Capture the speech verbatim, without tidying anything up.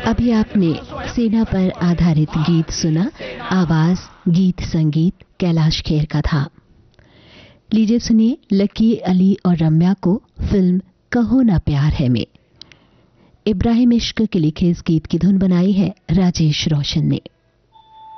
अभी आपने सेना पर आधारित गीत सुना। आवाज, गीत संगीत कैलाश खेर का था। लीजिए सुनिए लकी अली और रम्या को फिल्म कहो ना प्यार है में इब्राहिम इश्क के लिखे इस गीत की धुन बनाई है राजेश रोशन ने।